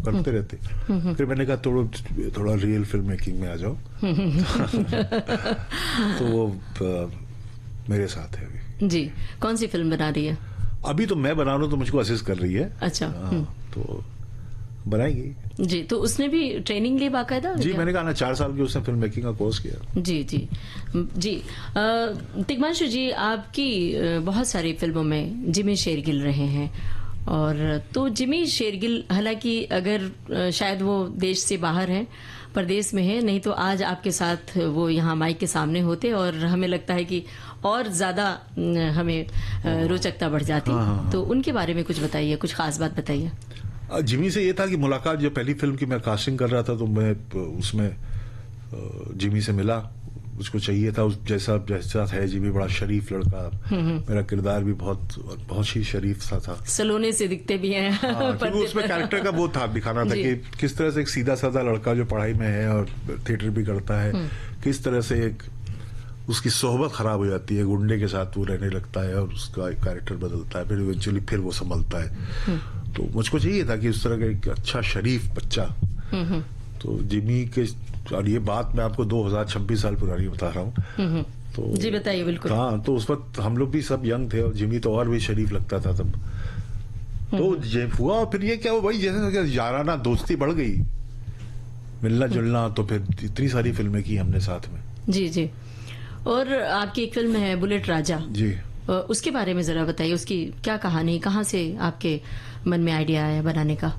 करते रहते। फिर मैंने कहा थोड़ा रियल फिल्म मेकिंग में आ जाओ। तो वो मेरे साथ है अभी। जी, कौन सी फिल्म बना रही है? अभी तो मैं बना रहा हूँ, तो मुझको असिस्ट कर रही है। अच्छा। तो बनाएगी। जी, तो उसने भी ट्रेनिंग ली बाकायदा? जी, मैंने कहा ना 4 साल की उसने फिल्म मेकिंग का कोर्स किया। जी जी जी। तिग्मांशु जी, आपकी बहुत सारी फिल्मों में जिमी शेरगिल रहे हैं, और तो जिमी शेरगिल हालांकि अगर शायद वो देश से बाहर हैं, परदेश में है, नहीं तो आज आपके साथ वो यहाँ माइक के सामने होते और हमें लगता है कि और ज्यादा हमें रोचकता बढ़ जाती। तो उनके बारे में कुछ बताइए, कुछ खास बात बताइए। जिमी से ये था कि मुलाकात, जो पहली फिल्म की मैं कास्टिंग कर रहा था, तो मैं उसमें जिमी से मिला। उसको चाहिए था जैसा है जिमी, बड़ा शरीफ लड़का। मेरा किरदार भी बहुत ही शरीफ सा था। सलोने से दिखते भी हैं। क्योंकि उसमें कैरेक्टर का वो था, दिखाना था कि किस तरह से एक सीधा साधा लड़का जो पढ़ाई में है और थिएटर भी करता है, किस तरह से एक उसकी सोहबत खराब हो जाती है, गुंडे के साथ वो रहने लगता है और उसका कैरेक्टर बदलता है, फिर इवेंचुअली फिर वो संभलता है। तो मुझको चाहिए था कि उस तरह का एक अच्छा शरीफ बच्चा। तो जिमी के, और ये बात मैं आपको 2026 साल पुरानी बता रहा हूँ। तो जी बताइए। बिल्कुल। हाँ, तो उस वक्त हम लोग भी सब यंग थे और जिमी तो और भी शरीफ लगता था तब। तो ये हुआ, और फिर ये क्या हुआ भाई, जैसे याराना दोस्ती बढ़ गई, मिलना जुलना, तो फिर इतनी सारी फिल्में की हमने साथ में। जी जी। और आपकी एक फिल्म है बुलेट राजा जी, उसके बारे में जरा बताइए। उसकी क्या कहानी, कहाँ से आपके मन में आइडिया आया बनाने का?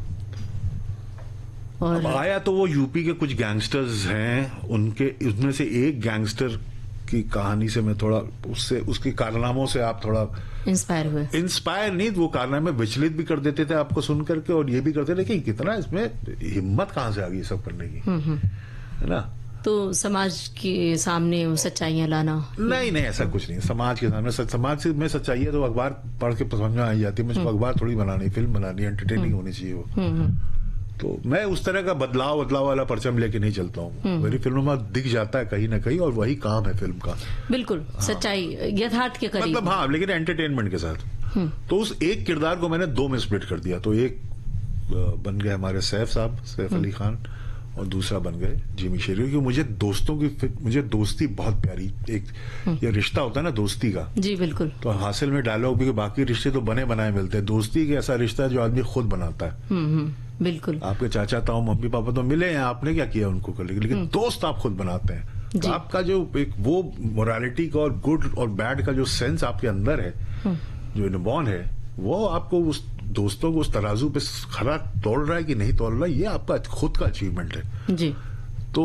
और आया तो वो यूपी के कुछ गैंगस्टर्स हैं, उसमें से एक गैंगस्टर की कहानी से मैं थोड़ा उसके कारनामों से आप थोड़ा इंस्पायर हुए। इंस्पायर नहीं, वो कारनामे विचलित भी कर देते थे आपको सुन करके, और ये भी करते थे कि कितना इसमें हिम्मत कहाँ से आ गई सब करने की, है ना। तो समाज के सामने वो सच्चाइयां लाना? नहीं, ऐसा कुछ नहीं। समाज के सामने समाज में सच्चाई है तो अखबार पढ़ के समझ में आ जाती है। मुझको अखबार थोड़ी बनानी, फिल्म बनानी, एंटरटेनिंग होनी चाहिए वो। तो मैं उस तरह का बदलाव वाला परचम लेके नहीं चलता हूँ। मेरी फिल्मों में दिख जाता है कहीं ना कहीं, और वही काम है फिल्म का। बिल्कुल। हाँ। सच्चाई, यथार्थ के करीब, मतलब हाँ, लेकिन एंटरटेनमेंट के साथ। तो उस एक किरदार को मैंने 2 में स्प्लिट कर दिया। तो एक बन गए हमारे सैफ अली खान, और दूसरा बन गए जिमी शेरगिल। क्योंकि मुझे दोस्ती बहुत प्यारी, एक ये रिश्ता होता है ना दोस्ती का। जी बिल्कुल। तो हासिल में डायलॉग भी, बाकी रिश्ते तो बने बनाए मिलते हैं, दोस्ती के ऐसा रिश्ता है जो आदमी खुद बनाता है। बिल्कुल। आपके चाचा ताऊ मम्मी पापा तो मिले हैं, आपने क्या किया उनको कर, लेकिन दोस्त आप खुद बनाते हैं। तो आपका जो एक वो मोरालिटी का और गुड और बैड का जो सेंस आपके अंदर है, जो इनबॉर्न है, वो आपको उस दोस्तों को उस तराजू पे खरा तोड़ रहा है कि नहीं तोड़ रहा है, ये आपका खुद का अचीवमेंट है। जी। तो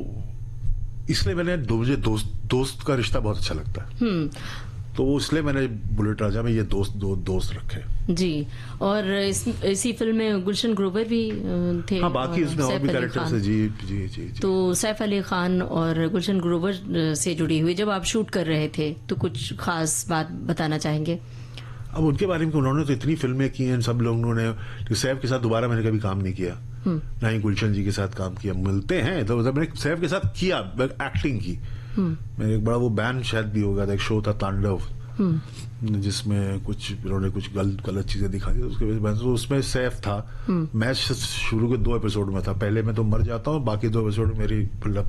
इसलिए मुझे दोस्त का रिश्ता बहुत अच्छा लगता है। तो इसलिए मैंने बुलेट राजा में ये दोस्त रखे। जी। और इसी फिल्म में गुलशन ग्रोवर भी थे। हाँ, बाकी इसमें और भी कैरेक्टर्स हैं। जी। तो सैफ अली खान और गुलशन ग्रोवर से जुड़ी हुई जब आप शूट कर रहे थे, तो कुछ खास बात बताना चाहेंगे? अब उनके बारे में, उन्होंने तो इतनी फिल्में की हैं सब लोगों ने। सैफ के साथ दोबारा मैंने कभी काम नहीं किया, ना ही गुलशन जी के साथ काम किया। मिलते हैं तो मैंने सैफ के साथ किया, एक्टिंग की। मैंने एक बड़ा वो बैन शायद भी होगा था, एक शो था तांडव, जिसमें कुछ इन्होंने कुछ गलत चीजें दिखाई, उसके वजह से उसमें सैफ था। मैं शुरू के 2 एपिसोड में था, पहले मैं तो मर जाता हूँ, बाकी 2 एपिसोड मेरी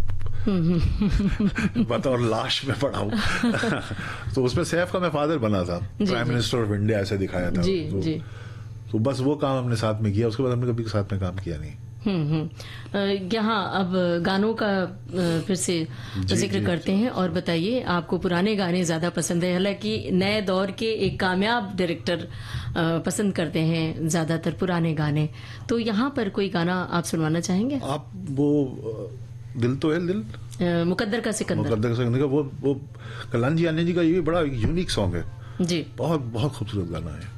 और लाश में पड़ा हूँ। तो उसमें सैफ का मैं फादर बना था, प्राइम मिनिस्टर ऑफ इंडिया ऐसे दिखाया था। तो बस वो काम हमने साथ में किया, उसके बाद हमने कभी साथ में काम किया नहीं। यहाँ अब गानों का फिर से जिक्र करते हैं, और बताइए आपको पुराने गाने ज्यादा पसंद है? हालांकि नए दौर के एक कामयाब डायरेक्टर पसंद करते हैं ज्यादातर पुराने गाने, तो यहाँ पर कोई गाना आप सुनवाना चाहेंगे? आप वो दिल तो है दिल, मुकद्दर का सिकंदर का वो कल्याण जी आने जी का, ये बड़ा यूनिक सॉन्ग है जी। बहुत खूबसूरत गाना है।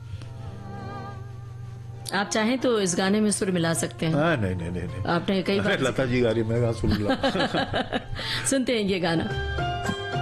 आप चाहें तो इस गाने में सुर मिला सकते हैं। नहीं। आपने कई बार लता जी गा रही है, मैं सुन लिया। सुनते हैं ये गाना।